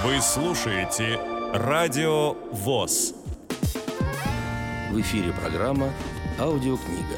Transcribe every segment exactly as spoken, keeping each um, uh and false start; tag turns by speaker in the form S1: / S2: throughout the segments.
S1: Вы слушаете Радио ВОС.
S2: В эфире программа «Аудиокнига».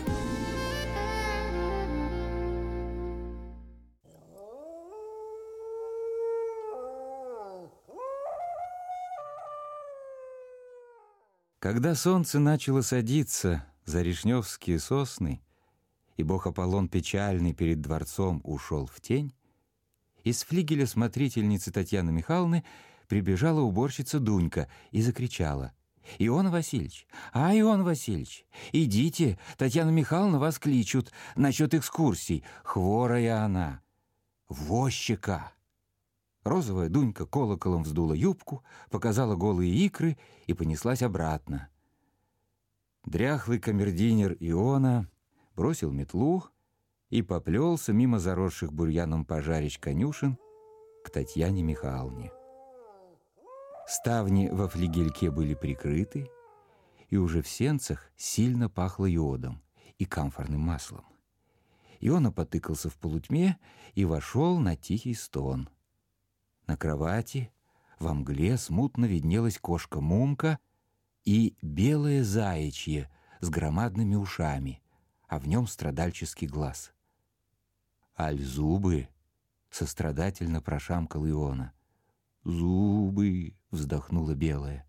S3: Когда солнце начало садиться за Ришневские сосны, и бог Аполлон печальный перед дворцом ушел в тень, из флигеля смотрительницы Татьяны Михайловны прибежала уборщица Дунька и закричала: «Ион Васильевич! А, Ион Васильевич! Идите, Татьяна Михайловна вас кличут насчет экскурсий. Хворая она! Возчика!» Розовая Дунька колоколом вздула юбку, показала голые икры и понеслась обратно. Дряхлый камердинер Иона бросил метлу и поплелся мимо заросших бурьяном пожарищ конюшен к Татьяне Михайловне. Ставни во флигельке были прикрыты, и уже в сенцах сильно пахло йодом и камфорным маслом. Иона потыкался в полутьме и вошел на тихий стон. На кровати во мгле смутно виднелась кошка Мумка и белое заячье с громадными ушами, а в нем страдальческий глаз. «Аль зубы?» — сострадательно прошамкал Иона. «Зубы!» — вздохнула белая.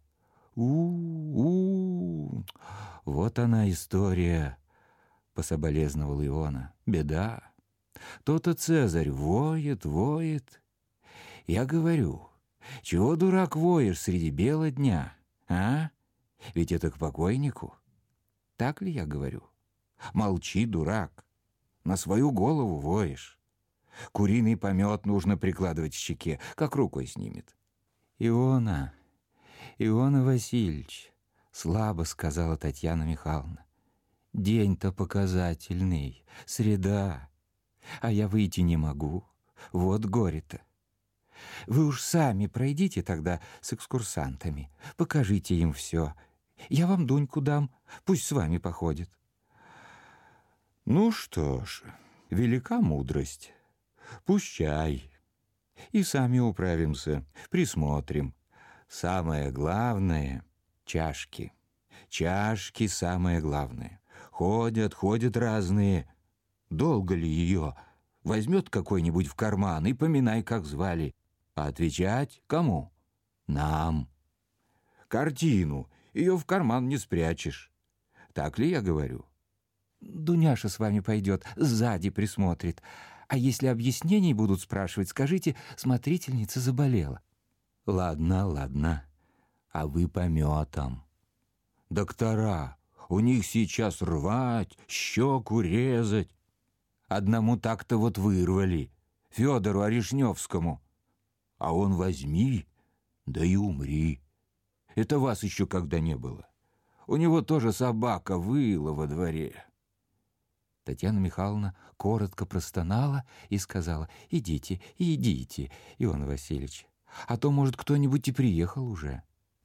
S3: «У-у-у! Вот она история!» — пособолезновал Иона. «Беда! То-то Цезарь воет, воет. Я говорю, чего, дурак, воешь среди бела дня, а? Ведь это к покойнику. Так ли я говорю? Молчи, дурак, на свою голову воешь. Куриный помет нужно прикладывать к щеке, как рукой снимет». «Иона, Иона Васильевич», — слабо сказала Татьяна Михайловна, — «день-то показательный, среда, а я выйти не могу, вот горе-то. Вы уж сами пройдите тогда с экскурсантами, покажите им все. Я вам Дуньку дам, пусть с вами походит». «Ну что ж, велика мудрость. Пущай. И сами управимся, присмотрим. Самое главное — чашки. Чашки самое главное. Ходят, ходят разные. Долго ли ее? Возьмет какой-нибудь в карман и поминай, как звали. А отвечать кому? Нам. Картину ее в карман не спрячешь. Так ли я говорю?» «Дуняша с вами пойдет, сзади присмотрит. А если объяснений будут спрашивать, скажите, смотрительница заболела». «Ладно, ладно. А вы пометом. Доктора, у них сейчас рвать, щеку резать. Одному так-то вот вырвали, Федору Оришневскому. А он возьми, да и умри. Это вас еще когда не было. У него тоже собака выла во дворе». Татьяна Михайловна коротко простонала и сказала: «Идите, идите, Ион Васильевич, а то, может, кто-нибудь и приехал уже».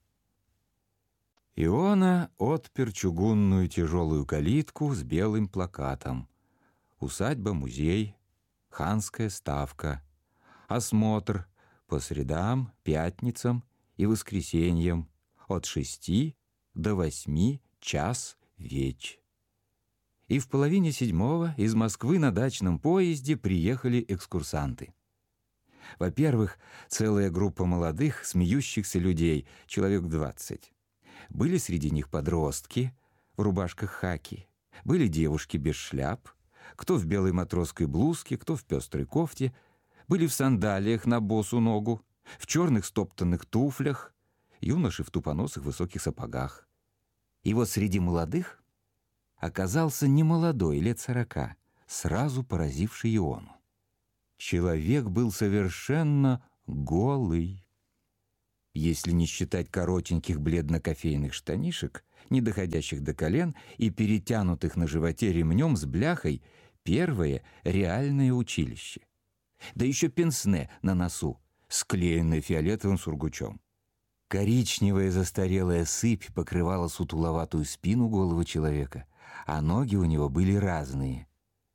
S3: Иона отпер чугунную тяжелую калитку с белым плакатом: «Усадьба-музей, ханская ставка, осмотр по средам, пятницам и воскресеньям от шести до восьми час веч». И в половине седьмого из Москвы на дачном поезде приехали экскурсанты. Во-первых, целая группа молодых, смеющихся людей, человек двадцать. Были среди них подростки в рубашках хаки, были девушки без шляп, кто в белой матросской блузке, кто в пестрой кофте, были в сандалиях на босу ногу, в черных стоптанных туфлях, юноши в тупоносых высоких сапогах. И вот среди молодых оказался немолодой, лет сорока, сразу поразивший Иону. Человек был совершенно голый. Если не считать коротеньких бледно-кофейных штанишек, не доходящих до колен и перетянутых на животе ремнем с бляхой, первое реальное училище. Да еще пенсне на носу, склеенное фиолетовым сургучом. Коричневая застарелая сыпь покрывала сутуловатую спину голого человека, а ноги у него были разные.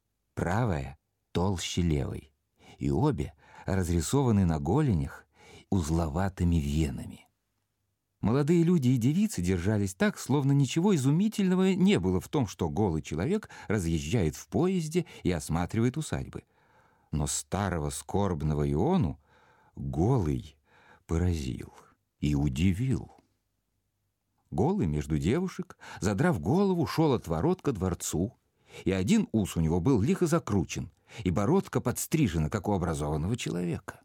S3: Правая толще левой, и обе разрисованы на голенях узловатыми венами. Молодые люди и девицы держались так, словно ничего изумительного не было в том, что голый человек разъезжает в поезде и осматривает усадьбы. Но старого скорбного Иону голый поразил и удивил. Голый между девушек, задрав голову, шел от ворот ко дворцу, и один ус у него был лихо закручен, и бородка подстрижена, как у образованного человека.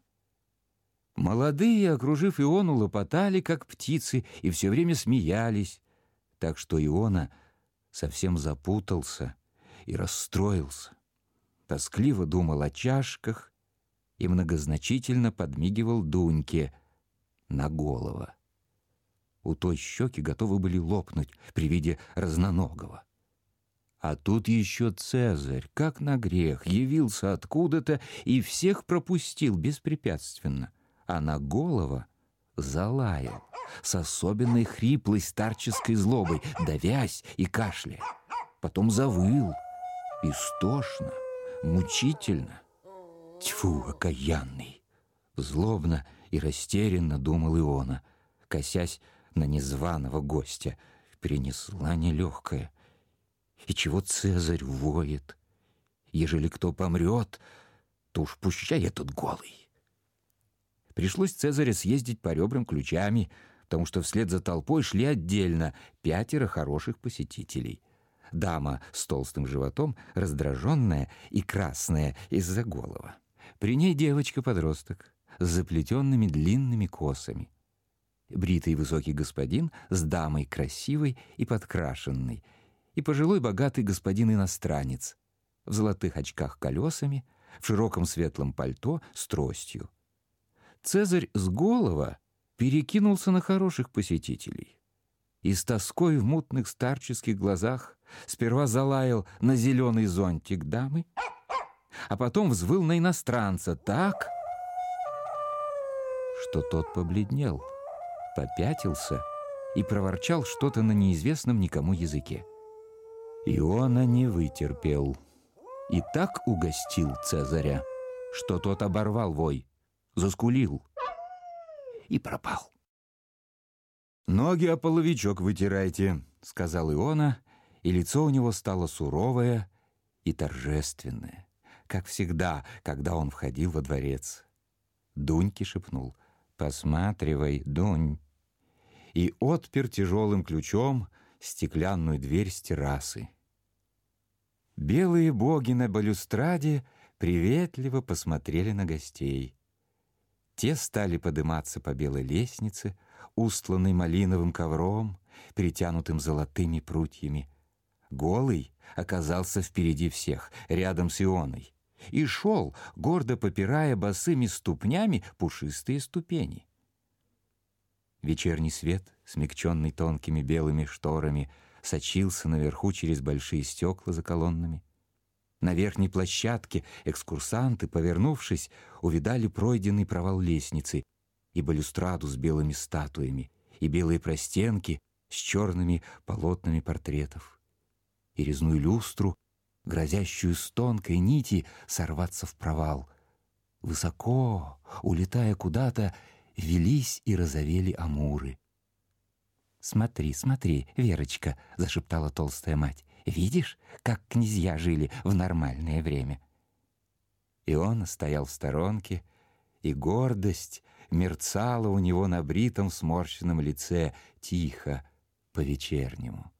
S3: Молодые, окружив Иону, лопотали, как птицы, и все время смеялись, так что Иона совсем запутался и расстроился. Тоскливо думал о чашках и многозначительно подмигивал Дуньке на голову. У той щеки готовы были лопнуть при виде разноногого. А тут еще Цезарь, как на грех, явился откуда-то и всех пропустил беспрепятственно, а на голову залаял с особенной хриплой старческой злобой, давясь и кашляя. Потом завыл, истошно, мучительно. Тьфу, окаянный! Злобно и растерянно думал Иона, косясь на незваного гостя. Принесла нелегкая. И чего Цезарь воет? Ежели кто помрет, то уж пущай этот голый. Пришлось Цезаря съездить по ребрам ключами, потому что вслед за толпой шли отдельно пятеро хороших посетителей. Дама с толстым животом, раздраженная и красная из-за голова. При ней девочка-подросток с заплетенными длинными косами. Бритый высокий господин с дамой красивой и подкрашенной, и пожилой богатый господин-иностранец в золотых очках колесами, в широком светлом пальто с тростью. Цезарь с голова перекинулся на хороших посетителей и с тоской в мутных старческих глазах сперва залаял на зеленый зонтик дамы, а потом взвыл на иностранца так, что тот побледнел, попятился и проворчал что-то на неизвестном никому языке. Иона не вытерпел и так угостил Цезаря, что тот оборвал вой, заскулил и пропал. «Ноги о половичок вытирайте», — сказал Иона, и лицо у него стало суровое и торжественное, как всегда, когда он входил во дворец. Дуньке шепнул: «Посматривай, Дунь», и отпер тяжелым ключом стеклянную дверь с террасы. Белые боги на балюстраде приветливо посмотрели на гостей. Те стали подниматься по белой лестнице, устланной малиновым ковром, перетянутым золотыми прутьями. Голый оказался впереди всех, рядом с Ионой, и шел, гордо попирая босыми ступнями пушистые ступени. Вечерний свет, смягченный тонкими белыми шторами, сочился наверху через большие стекла за колоннами. На верхней площадке экскурсанты, повернувшись, увидали пройденный провал лестницы и балюстраду с белыми статуями, и белые простенки с черными полотнами портретов, и резную люстру, грозящую с тонкой нити сорваться в провал. Высоко, улетая куда-то, велись и розовели амуры. «Смотри, смотри, Верочка», — зашептала толстая мать, «видишь, как князья жили в нормальное время?» Иона стоял в сторонке, и гордость мерцала у него на бритом сморщенном лице, тихо, по-вечернему.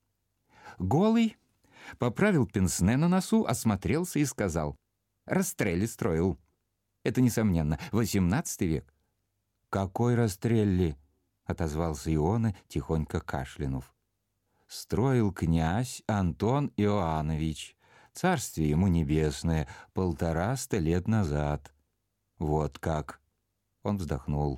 S3: Голый поправил пенсне на носу, осмотрелся и сказал: «Растрелли строил. Это, несомненно, восемнадцатый век». «Какой Растрелли?» — отозвался Иона, тихонько кашлянув. «Строил князь Антон Иоаннович, царствие ему небесное, полтораста лет назад». «Вот как!» — он вздохнул.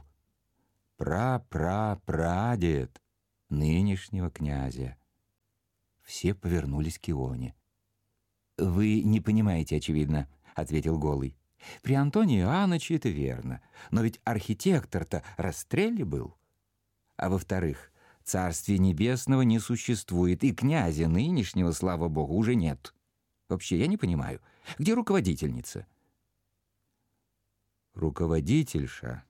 S3: «Пра-пра-прадед нынешнего князя». Все повернулись к Ионе. «Вы не понимаете, очевидно», — ответил Голый. «При Антоне Иоанновиче это верно, но ведь архитектор-то Растрелли был. А во-вторых, царствия небесного не существует, и князя нынешнего, слава богу, уже нет. Вообще, я не понимаю, где руководительница?» «Руководительша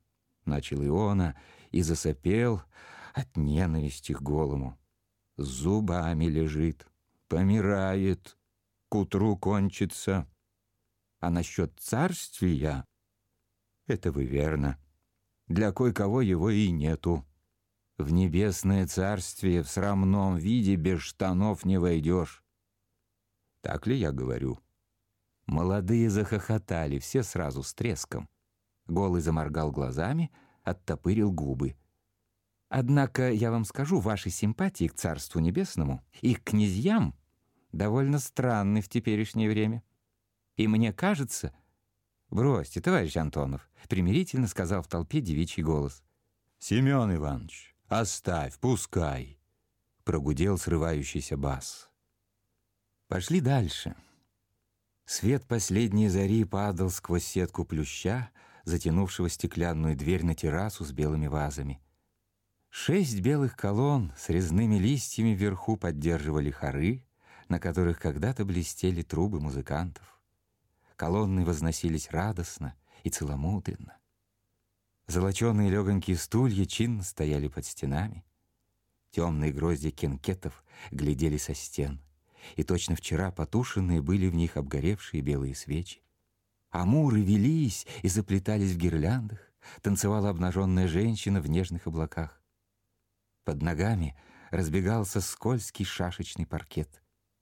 S3: начал Иона и засопел от ненависти к голому. С зубами лежит, помирает, к утру кончится. А насчет царствия — это вы верно. Для кое-кого его и нету. В небесное царствие в срамном виде без штанов не войдешь. Так ли я говорю? Молодые захохотали, все сразу с треском. Голый заморгал глазами, оттопырил губы. Однако я вам скажу, ваши симпатии к Царству Небесному и к князьям довольно странны в теперешнее время. И мне кажется... «Бросьте, товарищ Антонов», — примирительно сказал в толпе девичий голос. «Семен Иванович, оставь, пускай», — прогудел срывающийся бас. Пошли дальше. Свет последней зари падал сквозь сетку плюща, затянувшего стеклянную дверь на террасу с белыми вазами. Шесть белых колонн с резными листьями вверху поддерживали хоры, на которых когда-то блестели трубы музыкантов. Колонны возносились радостно и целомудренно. Золоченые легонькие стулья чинно стояли под стенами. Темные грозди кенкетов глядели со стен, и точно вчера потушенные были в них обгоревшие белые свечи. Амуры велись и заплетались в гирляндах, танцевала обнаженная женщина в нежных облаках. Под ногами разбегался скользкий шашечный паркет.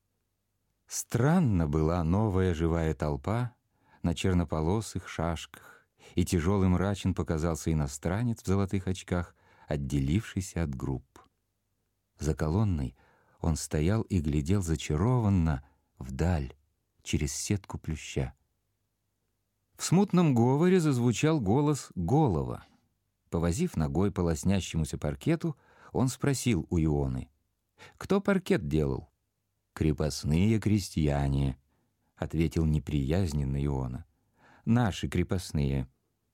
S3: Странна была новая живая толпа на чернополосых шашках, и тяжелый мрачен показался иностранец в золотых очках, отделившийся от групп. За колонной он стоял и глядел зачарованно вдаль, через сетку плюща. В смутном говоре зазвучал голос Голова. Повозив ногой по лоснящемуся паркету, он спросил у Ионы: «Кто паркет делал?» «Крепостные крестьяне», — ответил неприязненно Иона. «Наши крепостные».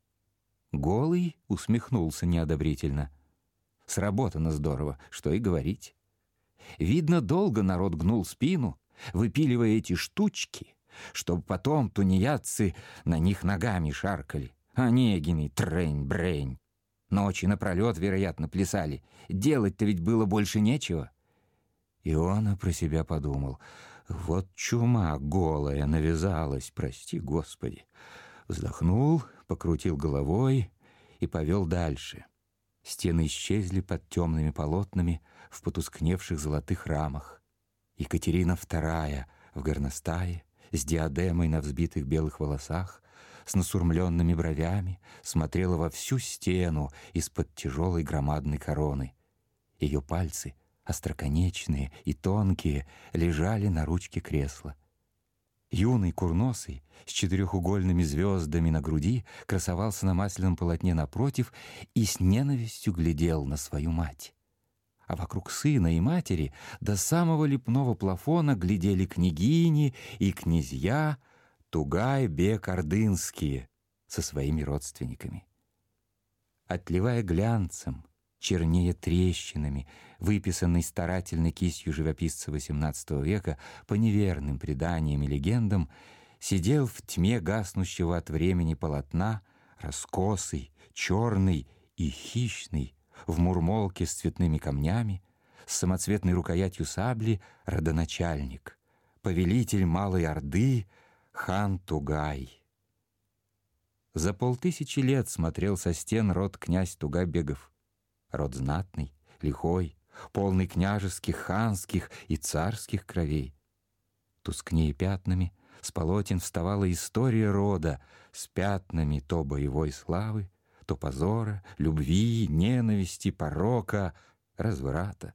S3: Голый усмехнулся неодобрительно. Сработано здорово, что и говорить. Видно, долго народ гнул спину, выпиливая эти штучки, чтобы потом тунеядцы на них ногами шаркали. Онегины, трень-брень. Ночи напролет, вероятно, плясали. Делать-то ведь было больше нечего. Иона про себя подумал: вот чума голая навязалась, прости Господи. Вздохнул, покрутил головой и повел дальше. Стены исчезли под темными полотнами в потускневших золотых рамах. Екатерина вторая в горностае, с диадемой на взбитых белых волосах, с насурмленными бровями, смотрела во всю стену из-под тяжелой громадной короны. Ее пальцы, остроконечные и тонкие, лежали на ручке кресла. Юный курносый с четырехугольными звездами на груди красовался на масляном полотне напротив и с ненавистью глядел на свою мать. А вокруг сына и матери до самого лепного плафона глядели княгини и князья Тугай-бек-Ордынские со своими родственниками. Отливая глянцем, чернее трещинами, выписанный старательной кистью живописца восемнадцатого века по неверным преданиям и легендам, сидел в тьме гаснущего от времени полотна, раскосый, черный и хищный, в мурмолке с цветными камнями, с самоцветной рукоятью сабли родоначальник, повелитель Малой Орды, хан Тугай. За полтысячи лет смотрел со стен род князь Тугай-бегов. Род знатный, лихой, полный княжеских, ханских и царских кровей. Тускнее пятнами с полотен вставала история рода с пятнами то боевой славы, то позора, любви, ненависти, порока, разврата.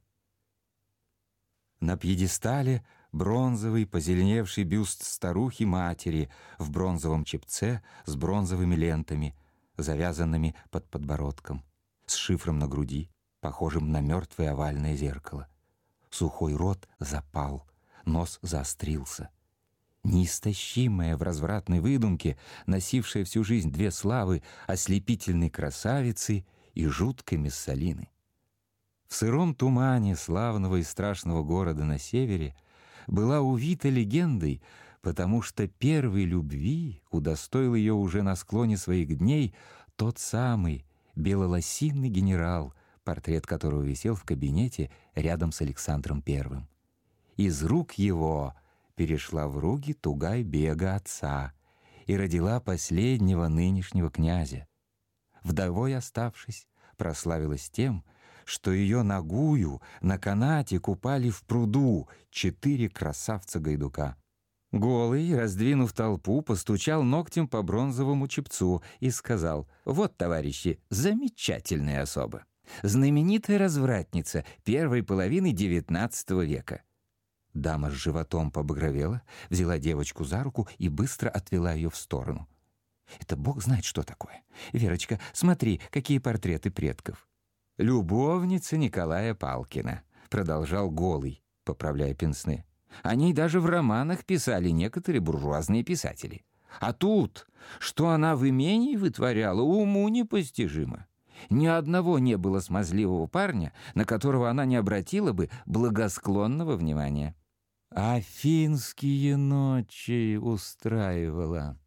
S3: На пьедестале бронзовый позеленевший бюст старухи-матери в бронзовом чепце с бронзовыми лентами, завязанными под подбородком, с шифром на груди, похожим на мертвое овальное зеркало. Сухой рот запал, нос заострился. Неистощимая в развратной выдумке, носившая всю жизнь две славы ослепительной красавицы и жуткой Мессалины. В сыром тумане славного и страшного города на севере была увита легендой, потому что первой любви удостоил ее уже на склоне своих дней тот самый белолосиный генерал, портрет которого висел в кабинете рядом с Александром Первым. Из рук его перешла в руки Тугай-бега отца и родила последнего нынешнего князя. Вдовой оставшись, прославилась тем, что ее нагую на канате купали в пруду четыре красавца-гайдука. Голый, раздвинув толпу, постучал ногтем по бронзовому чепцу и сказал: «Вот, товарищи, замечательная особа, знаменитая развратница первой половины девятнадцатого века». Дама с животом побагровела, взяла девочку за руку и быстро отвела ее в сторону. «Это бог знает, что такое. Верочка, смотри, какие портреты предков». «Любовница Николая Палкина», — продолжал Голый, поправляя пенсне. «О ней даже в романах писали некоторые буржуазные писатели. А тут, что она в имении вытворяла, уму непостижимо. Ни одного не было смазливого парня, на которого она не обратила бы благосклонного внимания. Афинские ночи устраивала».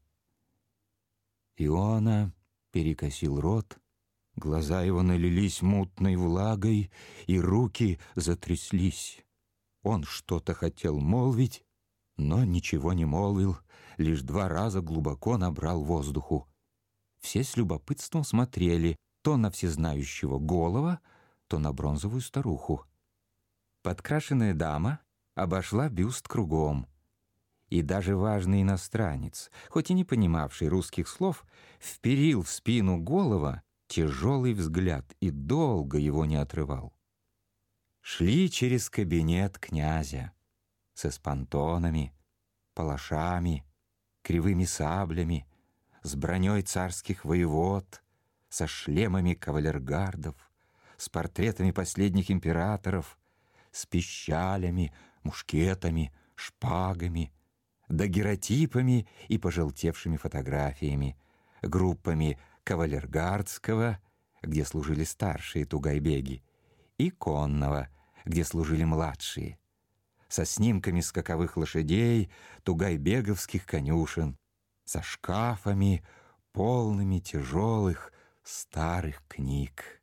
S3: Иона перекосил рот, глаза его налились мутной влагой, и руки затряслись. Он что-то хотел молвить, но ничего не молвил, лишь два раза глубоко набрал воздуху. Все с любопытством смотрели то на всезнающего Голова, то на бронзовую старуху. Подкрашенная дама обошла бюст кругом, и даже важный иностранец, хоть и не понимавший русских слов, вперил в спину Голова тяжелый взгляд и долго его не отрывал. Шли через кабинет князя с эспантонами, палашами, кривыми саблями, с броней царских воевод, со шлемами кавалергардов, с портретами последних императоров, с пищалями, мушкетами, шпагами, дагеротипами и пожелтевшими фотографиями, группами кавалергардского, где служили старшие тугайбеги, и конного, где служили младшие, со снимками скаковых лошадей, тугайбеговских конюшен, со шкафами, полными тяжелых старых книг.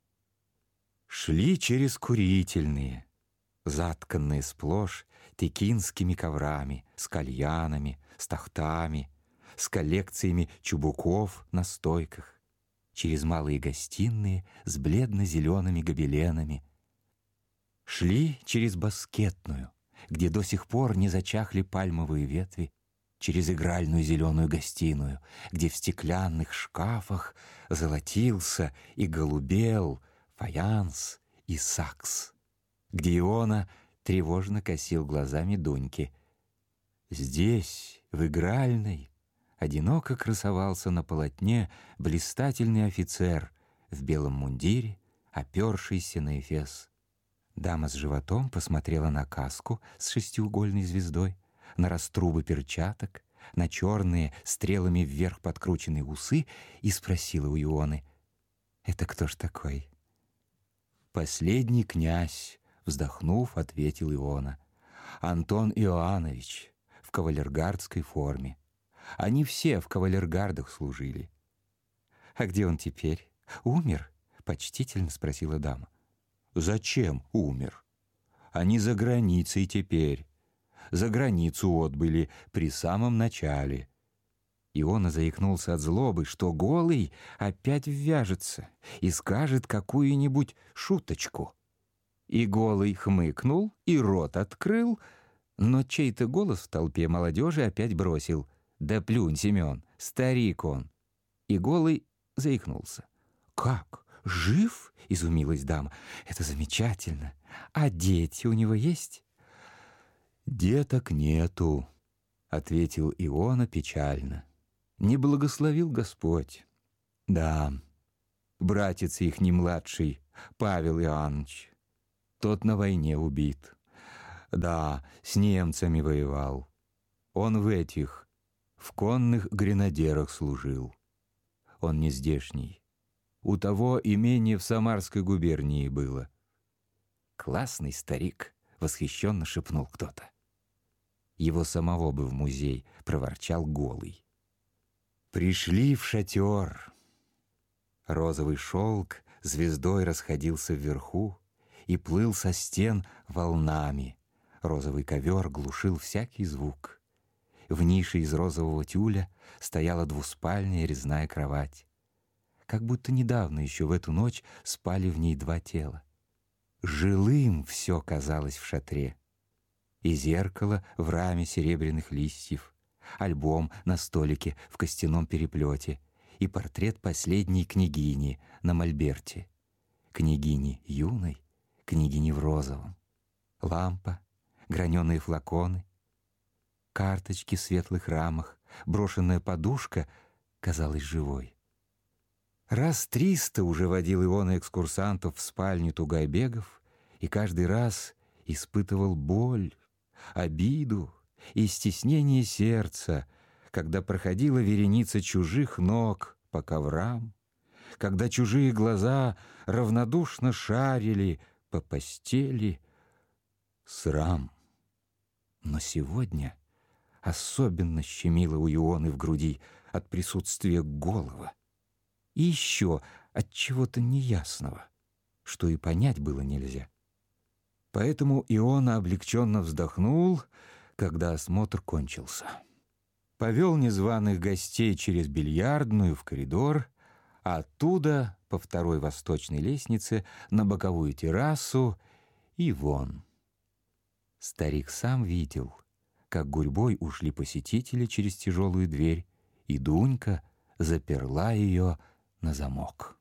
S3: Шли через курительные, затканные сплошь текинскими коврами, с кальянами, с тахтами, с коллекциями чубуков на стойках, через малые гостиные с бледно-зелеными гобеленами. Шли через баскетную, где до сих пор не зачахли пальмовые ветви, через игральную зеленую гостиную, где в стеклянных шкафах золотился и голубел фаянс и сакс, где Иона тревожно косил глазами Дуньки. Здесь, в игральной, одиноко красовался на полотне блистательный офицер в белом мундире, опершийся на эфес. Дама с животом посмотрела на каску с шестиугольной звездой, на раструбы перчаток, на черные стрелами вверх подкрученные усы и спросила у Ионы: «Это кто ж такой?» «Последний князь», — вздохнув, ответил Иона. «Антон Иоанович в кавалергардской форме. Они все в кавалергардах служили». «А где он теперь? Умер?» — почтительно спросила дама. «Зачем умер? Они за границей теперь. За границу отбыли при самом начале». Иона заикнулся от злобы, что Голый опять ввяжется и скажет какую-нибудь шуточку. И Голый хмыкнул и рот открыл, но чей-то голос в толпе молодежи опять бросил: «Да плюнь, Семен, старик он». И Голый заикнулся. «Как? Жив?» — изумилась дама. «Это замечательно. А дети у него есть?» «Деток нету», — ответил Иона печально. «Не благословил Господь. Да, братец их не младший, Павел Иоаннович. Тот на войне убит. Да, с немцами воевал. Он в этих, в конных гренадерах служил. Он не здешний. У того имение в Самарской губернии было». «Классный старик», — восхищенно шепнул кто-то. «Его самого бы в музей», — проворчал Голый. Пришли в шатер. Розовый шелк звездой расходился вверху и плыл со стен волнами. Розовый ковер глушил всякий звук. В нише из розового тюля стояла двуспальная резная кровать. Как будто недавно еще в эту ночь спали в ней два тела. Жилым все казалось в шатре. И зеркало в раме серебряных листьев, альбом на столике в костяном переплете и портрет последней княгини на мольберте. Княгини юной, княгини в розовом. Лампа, граненые флаконы, карточки в светлых рамах, брошенная подушка казалась живой. Раз триста уже водил Иона экскурсантов в спальню Тугайбегов и каждый раз испытывал боль, обиду и стеснение сердца, когда проходила вереница чужих ног по коврам, когда чужие глаза равнодушно шарили по постели. Срам. Но сегодня особенно щемило у Ионы в груди от присутствия голова. И еще от чего-то неясного, что и понять было нельзя. Поэтому Иона облегченно вздохнул, когда осмотр кончился. Повел незваных гостей через бильярдную в коридор, а оттуда по второй восточной лестнице на боковую террасу и вон. Старик сам видел, как гурьбой ушли посетители через тяжелую дверь, и Дунька заперла ее на замок.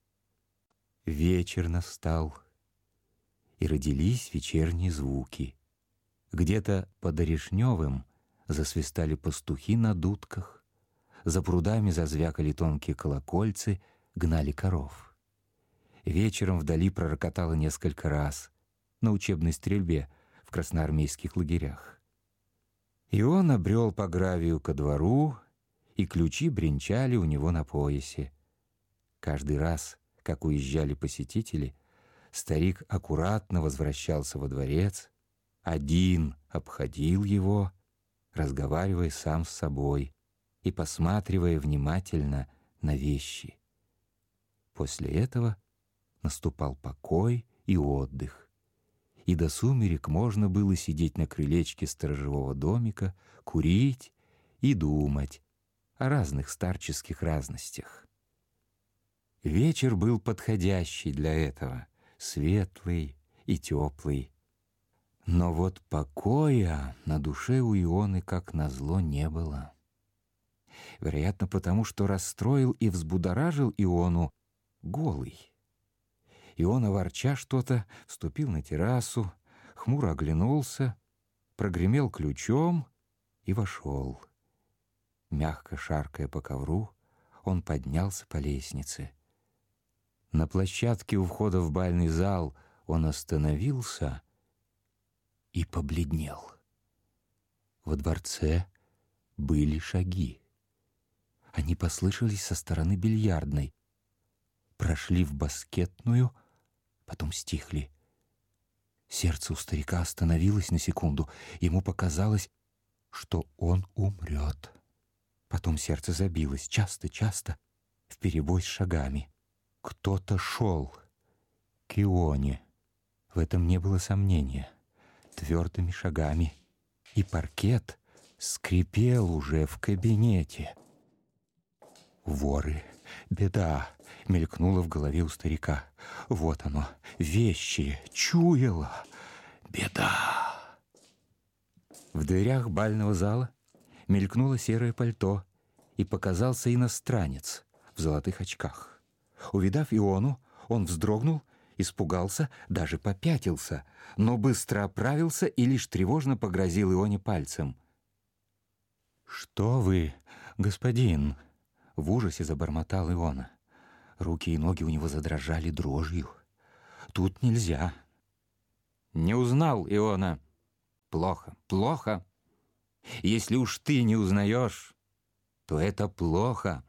S3: Вечер настал, и родились вечерние звуки. Где-то под Орешневым засвистали пастухи на дудках, за прудами зазвякали тонкие колокольцы, гнали коров. Вечером вдали пророкотало несколько раз на учебной стрельбе в красноармейских лагерях. И он обрел по гравию ко двору, и ключи бренчали у него на поясе. Каждый раз, как уезжали посетители, старик аккуратно возвращался во дворец, один обходил его, разговаривая сам с собой и посматривая внимательно на вещи. После этого наступал покой и отдых, и до сумерек можно было сидеть на крылечке сторожевого домика, курить и думать о разных старческих разностях. Вечер был подходящий для этого, светлый и теплый. Но вот покоя на душе у Ионы, как назло, не было. Вероятно, потому что расстроил и взбудоражил Иону голый. Иона, ворча что-то, вступил на террасу, хмуро оглянулся, прогремел ключом и вошел. Мягко шаркая по ковру, он поднялся по лестнице. На площадке у входа в бальный зал он остановился и побледнел. Во дворце были шаги. Они послышались со стороны бильярдной, прошли в баскетную, потом стихли. Сердце у старика остановилось на секунду. Ему показалось, что он умрет. Потом сердце забилось часто-часто, вперебой с шагами. Кто-то шел к Ионе. В этом не было сомнения. Твердыми шагами. И паркет скрипел уже в кабинете. Воры, беда, мелькнула в голове у старика. Вот оно, вещи, чуяло. Беда. В дверях бального зала мелькнуло серое пальто, и показался иностранец в золотых очках. Увидав Иону, он вздрогнул, испугался, даже попятился, но быстро оправился и лишь тревожно погрозил Ионе пальцем. «Что вы, господин?» — в ужасе забормотал Иона. Руки и ноги у него задрожали дрожью. «Тут нельзя». «Не узнал, Иона?» «Плохо, плохо. Если уж ты не узнаешь, то это плохо».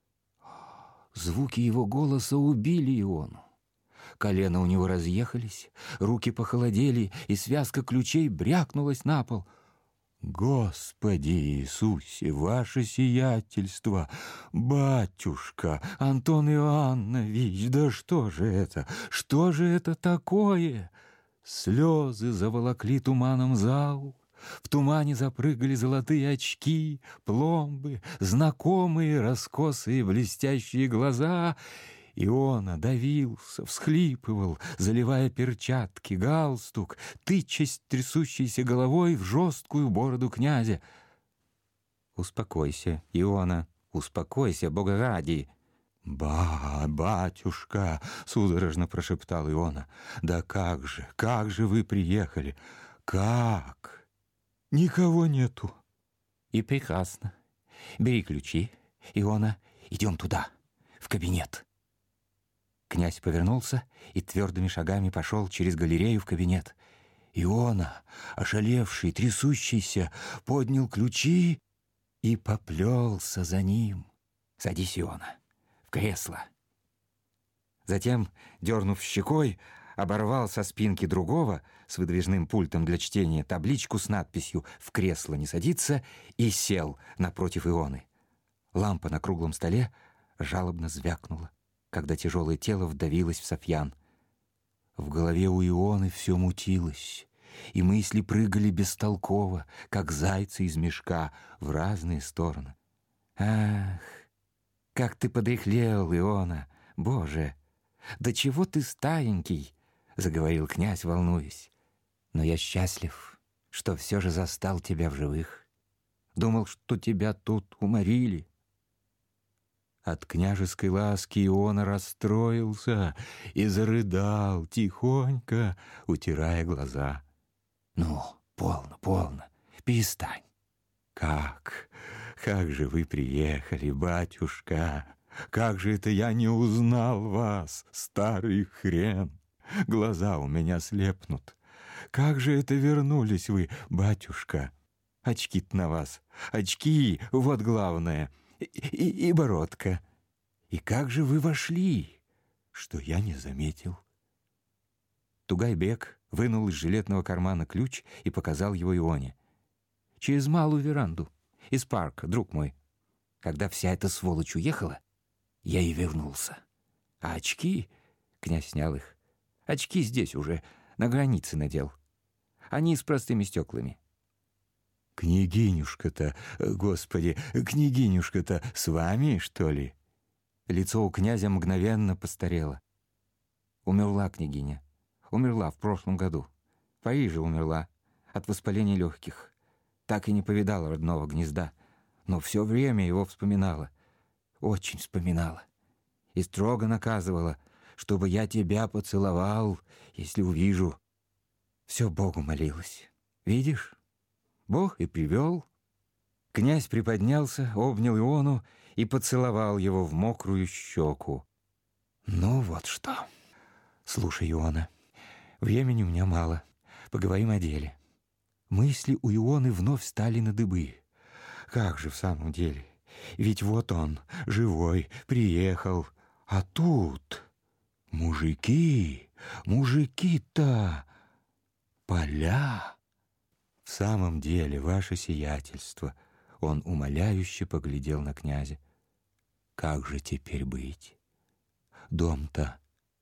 S3: Звуки его голоса убили Иону. Колена у него разъехались, руки похолодели, и связка ключей брякнулась на пол. Господи Иисусе, ваше сиятельство, батюшка Антон Иоаннович, да что же это, что же это такое? Слезы заволокли туманом зал, в тумане запрыгали золотые очки, пломбы, знакомые раскосые блестящие глаза. Иона давился, всхлипывал, заливая перчатки, галстук, тычась трясущейся головой в жесткую бороду князя. «Успокойся, Иона, успокойся, Бога ради!» «Ба, батюшка!» — судорожно прошептал Иона. «Да как же, как же вы приехали? Как? Никого нету!» «И прекрасно. Бери ключи, Иона, идем туда, в кабинет». Князь повернулся и твердыми шагами пошел через галерею в кабинет. Иона, ошалевший, трясущийся, поднял ключи и поплелся за ним. «Садись, Иона, в кресло». Затем, дернув щекой, оборвал со спинки другого с выдвижным пультом для чтения табличку с надписью «В кресло не садиться» и сел напротив Ионы. Лампа на круглом столе жалобно звякнула, когда тяжелое тело вдавилось в софьян. В голове у Ионы все мутилось, и мысли прыгали бестолково, как зайцы из мешка, в разные стороны. «Ах, как ты подряхлел, Иона! Боже, да чего ты старенький!» — заговорил князь, волнуясь. «Но я счастлив, что все же застал тебя в живых. Думал, что тебя тут уморили». От княжеской ласки Иона расстроился и зарыдал тихонько, утирая глаза. «Ну, полно, полно, перестань». «Как, как же вы приехали, батюшка? Как же это я не узнал вас, старый хрен? Глаза у меня слепнут. Как же это вернулись вы, батюшка? Очки-то на вас, очки, вот главное». И, и, и бородка. И как же вы вошли, что я не заметил?» Тугай-бек вынул из жилетного кармана ключ и показал его Ионе. «Через малую веранду, из парка, друг мой. Когда вся эта сволочь уехала, я и вернулся. А очки...» — князь снял их. «Очки здесь уже, на границе надел. Они с простыми стеклами». «Княгинюшка-то, господи, княгинюшка-то с вами, что ли?» Лицо у князя мгновенно постарело. «Умерла княгиня. Умерла в прошлом году. В Париже умерла. От воспаления легких. Так и не повидала родного гнезда. Но все время его вспоминала. Очень вспоминала. И строго наказывала, чтобы я тебя поцеловал, если увижу. Все Богу молилась. Видишь? Бог и привел». Князь приподнялся, обнял Иону и поцеловал его в мокрую щеку. «Ну вот что. Слушай, Иона, времени у меня мало. Поговорим о деле». Мысли у Ионы вновь стали на дыбы. Как же в самом деле? Ведь вот он, живой, приехал. А тут мужики, мужики-то, поля. «В самом деле, ваше сиятельство», — он умоляюще поглядел на князя. «Как же теперь быть? Дом-то,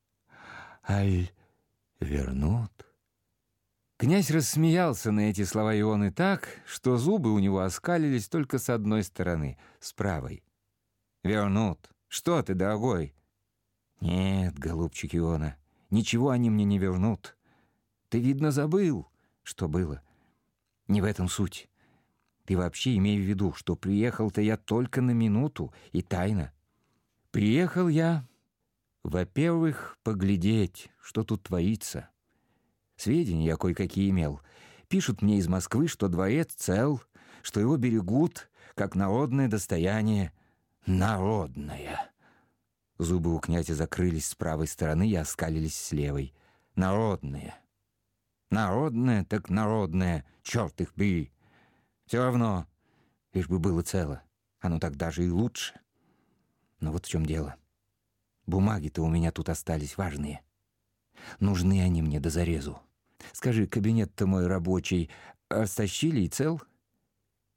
S3: аль вернут?» Князь рассмеялся на эти слова Ионы так, что зубы у него оскалились только с одной стороны, с правой. «Вернут? Что ты, дорогой?» «Нет, голубчик Иона, ничего они мне не вернут. Ты, видно, забыл, что было. Не в этом суть. Ты вообще имей в виду, что приехал-то я только на минуту и тайно. Приехал я, во-первых, поглядеть, что тут творится. Сведения я кое-какие имел. Пишут мне из Москвы, что дворец цел, что его берегут, как народное достояние. Народное!» Зубы у князя закрылись с правой стороны и оскалились с левой. «Народное! Народное так народное, черт их бери! Все равно, лишь бы было цело, оно так даже и лучше. Но вот в чем дело. Бумаги-то у меня тут остались важные. Нужны они мне до зарезу. Скажи, кабинет-то мой рабочий растащили и цел?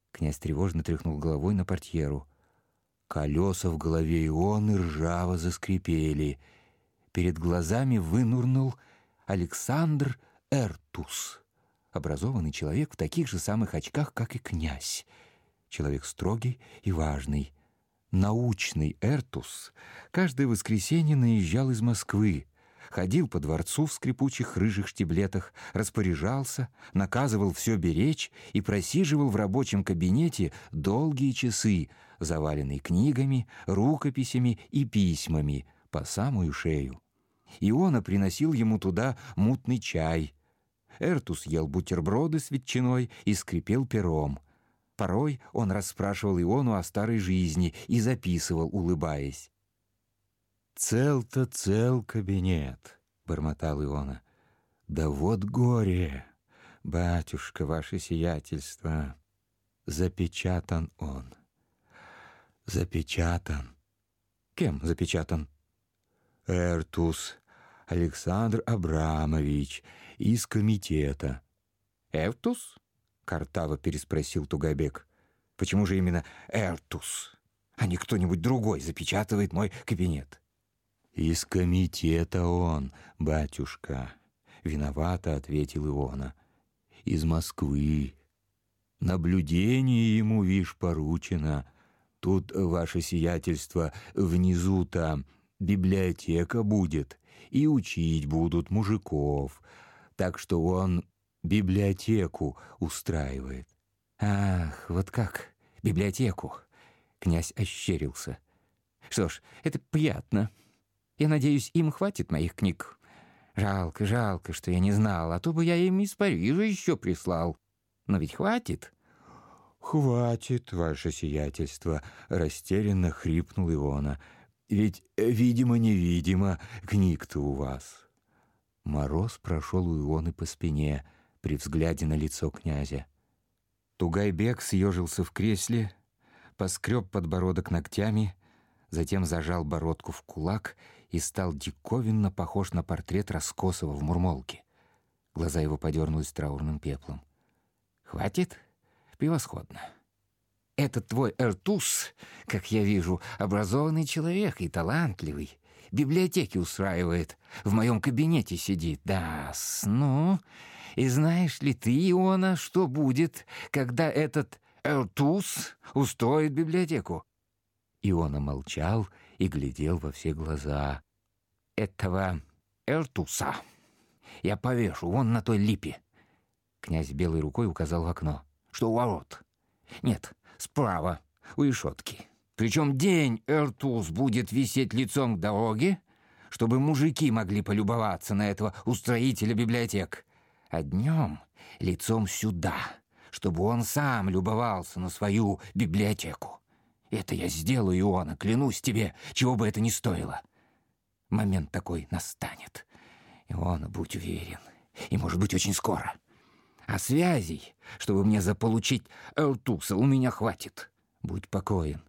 S3: Князь тревожно тряхнул головой на портьеру. Колеса в голове Ионы ржаво заскрипели. Перед глазами вынурнул Александр Эртус, образованный человек в таких же самых очках, как и князь. Человек строгий и важный. Научный Эртус каждое воскресенье наезжал из Москвы, ходил по дворцу в скрипучих рыжих штиблетах, распоряжался, наказывал все беречь и просиживал в рабочем кабинете долгие часы, заваленные книгами, рукописями и письмами по самую шею. Иона приносил ему туда мутный чай. Эртус ел бутерброды с ветчиной и скрипел пером. Порой он расспрашивал Иону о старой жизни и записывал, улыбаясь. «Цел-то цел кабинет», — бормотал Иона. «Да вот горе, батюшка, ваше сиятельство, запечатан он». «Запечатан». «Кем запечатан?» «Эртус Александр Абрамович из комитета». «Эртус?» — картаво переспросил Тугайбек. «Почему же именно Эртус, а не кто-нибудь другой запечатывает мой кабинет?» «Из комитета он, батюшка», — виновато ответил Иона. «Из Москвы. Наблюдение ему, вишь, поручено. Тут, ваше сиятельство, внизу-то библиотека будет, и учить будут мужиков. Так что он библиотеку устраивает». «Ах, вот как, библиотеку!» Князь ощерился. «Что ж, это приятно. Я надеюсь, им хватит моих книг. Жалко, жалко, что я не знал, а то бы я им из Парижа еще прислал. Но ведь хватит?» «Хватит, ваше сиятельство», — растерянно хрипнул Иона. «Ведь, видимо-невидимо, книг-то у вас». Мороз прошел у Ионы по спине при взгляде на лицо князя. Тугайбек съежился в кресле, поскреб подбородок ногтями, затем зажал бородку в кулак и стал диковинно похож на портрет Раскосова в «Мурмолке». Глаза его подернулись траурным пеплом. «Хватит? Превосходно. Этот твой Эртус, как я вижу, образованный человек и талантливый. Библиотеки устраивает, в моем кабинете сидит. Да-с, ну, и знаешь ли ты, Иона, что будет, когда этот Эртус устроит библиотеку?» Иона молчал и глядел во все глаза. «Этого Эртуса я повешу вон на той липе». Князь белой рукой указал в окно. «Что у ворот? Нет, справа, у решетки. Причем день Эртус будет висеть лицом к дороге, чтобы мужики могли полюбоваться на этого устроителя библиотек, а днем лицом сюда, чтобы он сам любовался на свою библиотеку. Это я сделаю, Иона, клянусь тебе, чего бы это ни стоило. Момент такой настанет. Иона, будь уверен, и, может быть, очень скоро. А связей, чтобы мне заполучить Эртуса, у меня хватит. Будь покоен».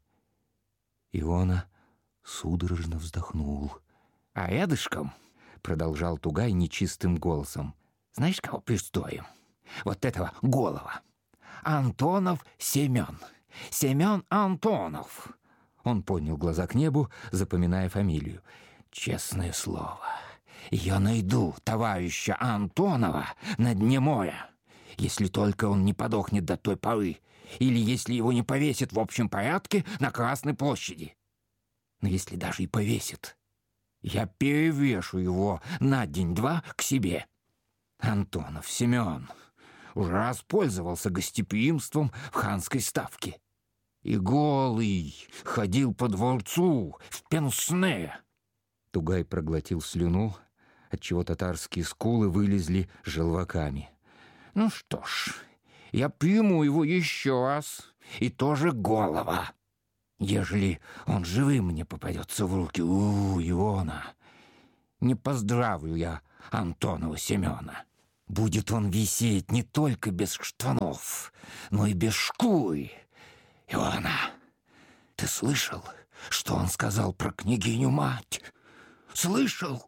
S3: Иона судорожно вздохнул. «А рядышком, — продолжал Тугай нечистым голосом, — знаешь, кого пристоим? Вот этого Голова. Антонов Семен. Семен Антонов». Он поднял глаза к небу, запоминая фамилию. «Честное слово, я найду товарища Антонова на дне моря, если только он не подохнет до той поры, или если его не повесят в общем порядке на Красной площади. Но если даже и повесят, я перевешу его на день-два к себе. Антонов Семен уже распользовался гостеприимством в ханской ставке. И голый ходил по дворцу в пенсне». Тугай проглотил слюну, отчего татарские скулы вылезли желваками. «Ну что ж, я приму его еще раз, и тоже Голова. Ежели он живым мне попадется в руки, у, Иона, не поздравлю я Антонова Семена. Будет он висеть не только без штанов, но и без шкуры. Иона, ты слышал, что он сказал про княгиню-мать? Слышал?»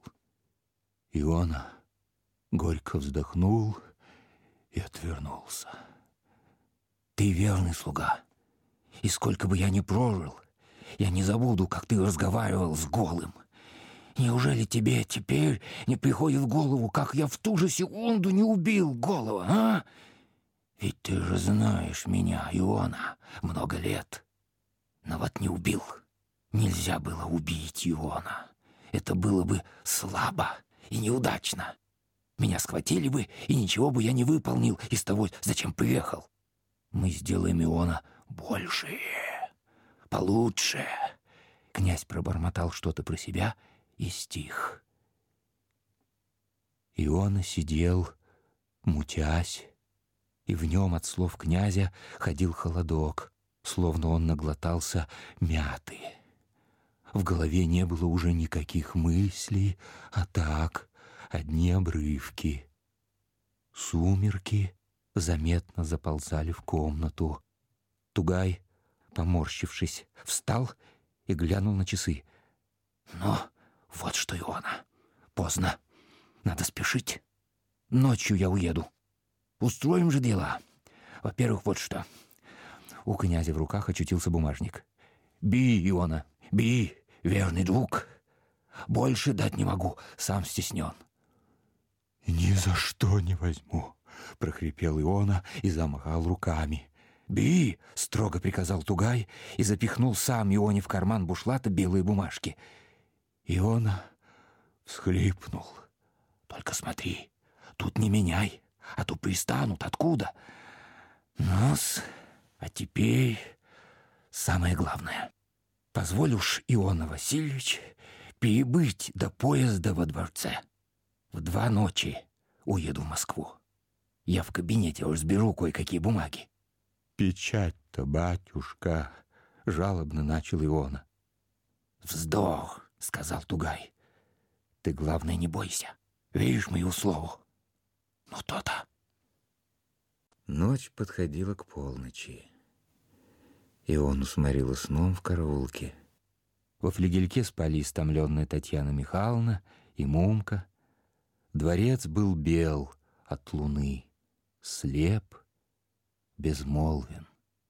S3: Иона горько вздохнул и отвернулся. Ты верный слуга, и сколько бы я ни прожил, я не забуду, как ты разговаривал с голым. Неужели тебе теперь не приходит в голову, как я в ту же секунду не убил голова, а? Ведь ты же знаешь меня, Иона, много лет. Но вот не убил. Нельзя было убить Иона. Это было бы слабо и неудачно. Меня схватили бы, и ничего бы я не выполнил из того, зачем приехал. Мы сделаем Иона больше, получше. Князь пробормотал что-то про себя и стих. Иона сидел, мутясь, и в нем от слов князя ходил холодок, словно он наглотался мяты. В голове не было уже никаких мыслей, а так одни обрывки. Сумерки заметно заползали в комнату. Тугай, поморщившись, встал и глянул на часы. «Но вот что, Иона, поздно, надо спешить. Ночью я уеду. Устроим же дела. Во-первых, вот что». У князя в руках очутился бумажник. «Би, Иона, би, верный друг. Больше дать не могу, сам стеснен». «Ни за что не возьму», — прохрипел Иона и замахал руками. «Би!» — строго приказал Тугай и запихнул сам Ионе в карман бушлата белые бумажки. Иона всхлипнул. «Только смотри, тут не меняй, а то пристанут откуда. Ну-с, а теперь самое главное. Позволь уж, Иона Васильевич, перебыть до поезда во дворце. В два ночи уеду в Москву. Я в кабинете разберу кое-какие бумаги». «Печать-то, батюшка!» — жалобно начал Иона. «Вздох!» — сказал Тугай. «Ты, главное, не бойся. Веришь моему слову? Ну, то-то». Ночь подходила к полночи. Иону сморила сном в караулке. Во флигельке спали истомленная Татьяна Михайловна и Мумка. Дворец был бел от луны, слеп, безмолвен.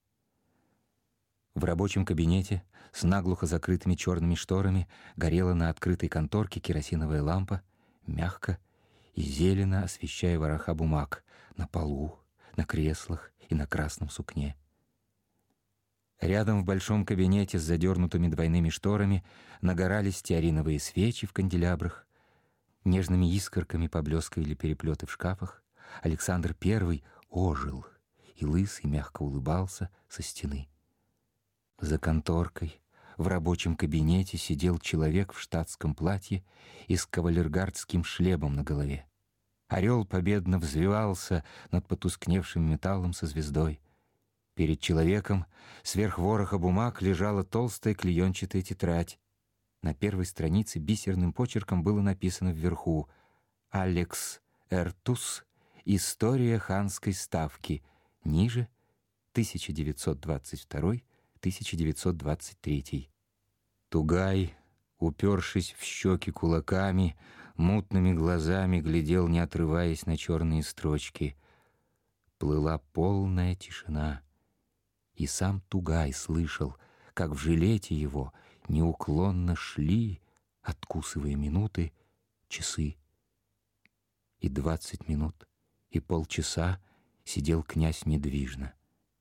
S3: В рабочем кабинете с наглухо закрытыми черными шторами горела на открытой конторке керосиновая лампа, мягко и зелено освещая вороха бумаг на полу, на креслах и на красном сукне. Рядом в большом кабинете с задернутыми двойными шторами нагорали стеариновые свечи в канделябрах, нежными искорками поблескивали переплеты в шкафах. Александр Первый ожил, и лысый мягко улыбался со стены. За конторкой в рабочем кабинете сидел человек в штатском платье и с кавалергардским шлемом на голове. Орел победно взвивался над потускневшим металлом со звездой. Перед человеком сверх вороха бумаг лежала толстая клеенчатая тетрадь. На первой странице бисерным почерком было написано вверху: «Алекс Эртус. История ханской ставки». Ниже тысяча девятьсот двадцать второй — тысяча девятьсот двадцать третий. Тугай, упершись в щеки кулаками, мутными глазами глядел, не отрываясь, на черные строчки. Плыла полная тишина, и сам Тугай слышал, как в жилете его неуклонно шли, откусывая минуты, часы. И двадцать минут, и полчаса сидел князь недвижно.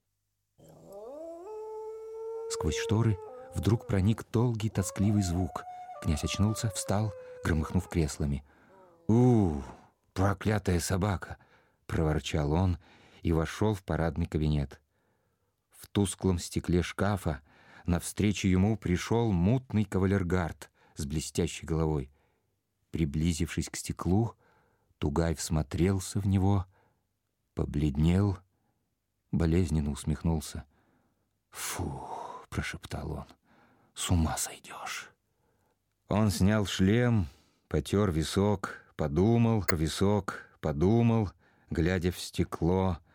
S3: Сквозь шторы вдруг проник долгий тоскливый звук. Князь очнулся, встал, громыхнув креслами. «У, проклятая собака!» — проворчал он и вошел в парадный кабинет. В тусклом стекле шкафа навстречу ему пришел мутный кавалергард с блестящей головой. Приблизившись к стеклу, Тугай всмотрелся в него, побледнел, болезненно усмехнулся. «Фу!» — прошептал он. «С ума сойдешь!» Он снял шлем, потер висок, подумал, висок, подумал, глядя в стекло,